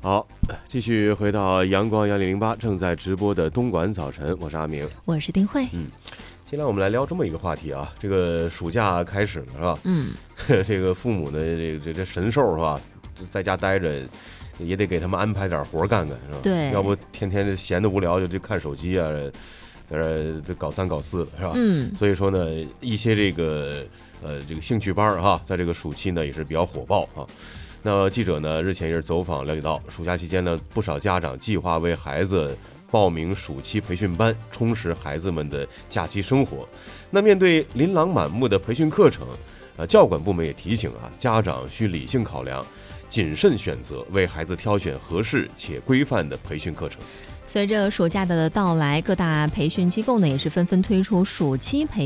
好，继续回到阳光1008正在直播的东莞早晨，我是阿明， 我是丁慧。 今天我们来聊这么一个话题啊，这个暑假开始了是吧？这个父母呢，这神兽是吧，在家待着也得给他们安排点活干干是吧？ 对， 要不天天闲得无聊就看手机啊，在这搞三搞四的是吧？所以说呢，一些这个兴趣班哈，在这个暑期呢也是比较火爆啊。那记者呢日前也是走访了解到，暑假期间呢，不少家长计划为孩子报名暑期培训班，充实孩子们的假期生活。那面对琳琅满目的培训课程，教管部门也提醒家长需理性考量，谨慎选择，为孩子挑选合适且规范的培训课程。 随着暑假的到来，各大培训机构呢也是纷纷推出暑期培